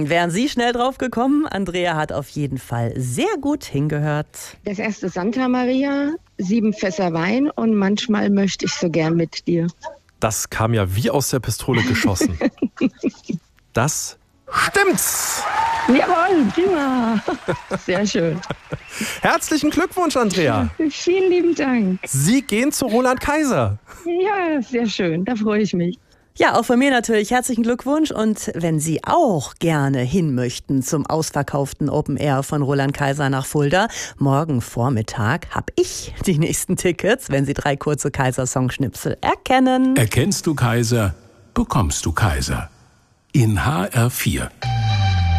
Wären Sie schnell drauf gekommen? Andrea hat auf jeden Fall sehr gut hingehört. Das erste Santa Maria, 7 Fässer Wein und manchmal möchte ich so gern mit dir. Das kam ja wie aus der Pistole geschossen. Das stimmt's! Jawohl, prima. Sehr schön. Herzlichen Glückwunsch, Andrea. Vielen lieben Dank. Sie gehen zu Roland Kaiser. Ja, sehr schön. Da freue ich mich. Ja, auch von mir natürlich herzlichen Glückwunsch. Und wenn Sie auch gerne hin möchten zum ausverkauften Open Air von Roland Kaiser nach Fulda, morgen Vormittag habe ich die nächsten Tickets, wenn Sie 3 kurze Kaiser-Songschnipsel erkennen. Erkennst du Kaiser, bekommst du Kaiser. In HR4.